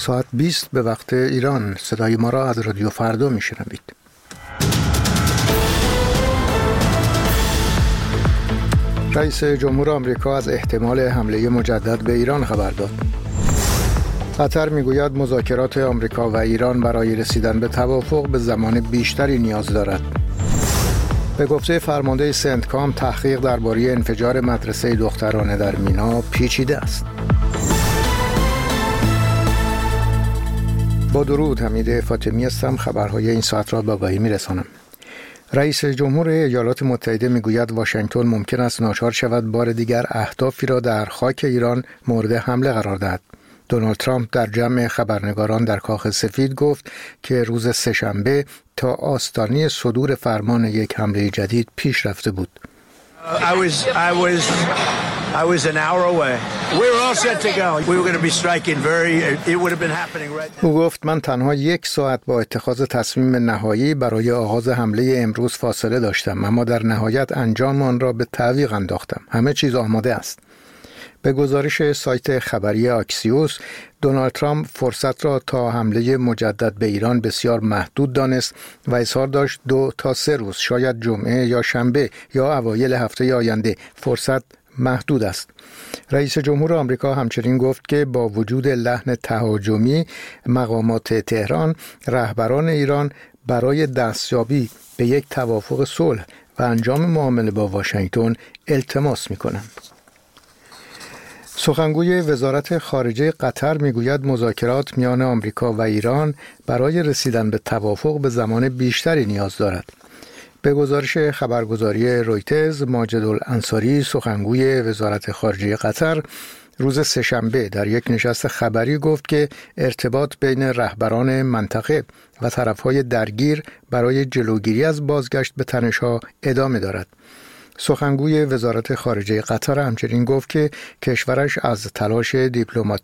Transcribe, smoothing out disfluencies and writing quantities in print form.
ساعت 20 به وقت ایران. صدای ما را از رادیو فردا میشنوید. رئیس جمهور آمریکا از احتمال حمله مجدد به ایران خبر داد. قطر میگوید مذاکرات آمریکا و ایران برای رسیدن به توافق به زمان بیشتری نیاز دارد. به گفته فرمانده سنتکام، تحقیق درباره انفجار مدرسه دخترانه در مینا پیچیده است. با درود، حمید فاطمی هستم. خبرهای این ساعت را به آگاهی میرسانم. رئیس جمهور ایالات متحده میگوید واشنگتن ممکن است ناچار شود بار دیگر اهدافی را در خاک ایران مورد حمله قرار دهد. دونالد ترامپ در جمع خبرنگاران در کاخ سفید گفت که روز سه‌شنبه تا آستانه صدور فرمان یک حمله جدید پیش رفته بود. I was an hour away. We were all set to go. We were going to be striking it would have been happening right now. او گفت من تنها 1 ساعت با اتخاذ تصمیم نهایی برای آغاز حمله امروز فاصله داشتم، اما در نهایت انجام آن را به تعویق انداختم. همه چیز آماده است. به گزارش سایت خبری آکسیوس، دونالد ترامپ فرصت را تا حمله مجدد به ایران بسیار محدود دانست و اظهار داشت 2 تا 3 روز، شاید جمعه یا شنبه یا اوایل هفته آینده فرصت محدود است. رئیس جمهور آمریکا همچنین گفت که با وجود لحن تهاجمی مقامات تهران، رهبران ایران برای دستیابی به یک توافق صلح و انجام معامله با واشنگتن التماس می‌کنند. سخنگوی وزارت خارجه قطر میگوید مذاکرات میان آمریکا و ایران برای رسیدن به توافق به زمان بیشتری نیاز دارد. به گزارش خبرگزاری رویترز، ماجد الانصاری، سخنگوی وزارت خارجه قطر، روز سه‌شنبه در یک نشست خبری گفت که ارتباط بین رهبران منطقه و طرفهای درگیر برای جلوگیری از بازگشت به تنش‌ها ادامه دارد. سخنگوی وزارت خارجه قطر همچنین گفت که کشورش از تلاش دیپلماتی